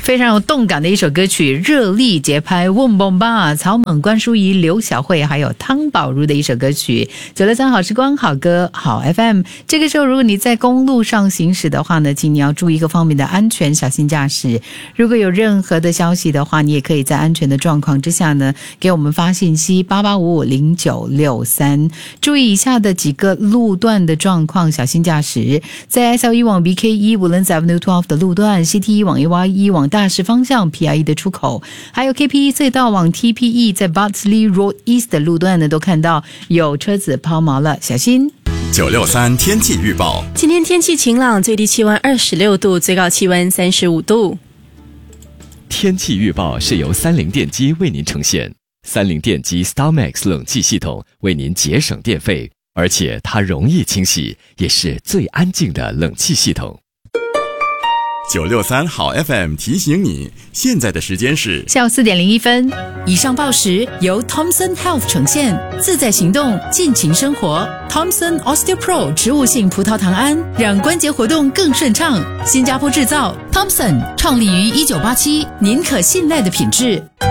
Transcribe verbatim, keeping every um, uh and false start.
非常有动感的一首歌曲，热力节拍 Boom Boom Ba， 草蜢、关淑怡、刘晓慧还有汤宝如的一首歌曲。九六三好时光，好歌好 F M。 这个时候如果你在公路上行驶的话呢，请你要注意一个方面的安全，小心驾驶。如果有任何的消息的话，你也可以在安全的状况之下呢给我们发信息八八五五零九六三。注意以下的几个路段的状况，小心驾驶。在 S L 一 往 B K 一 Woodlands Avenue 十二的路段， C T 一 往 A Y 一 往大石方向 P I E 的出口，还有 K P E 隧道往 T P E 在 Bartley Road East 的路段呢，都看到有车子抛锚了，小心。 九六三天气预报， 今天天气晴朗，最低气温二十六度，最高气温三十五度。 天气预报是由三菱电机为您呈现，三菱电机 StarMax 冷气系统为您节省电费，而且它容易清洗，也是最安静的冷气系统。 九六三好 F M 提醒你，现在的时间是下午四点零一分。以上报时由 Thomson Health 呈现，自在行动，尽情生活。Thomson OsteoPro 植物性葡萄糖胺，让关节活动更顺畅。新加坡制造 ，Thomson 创立于一九八七，您可信赖的品质。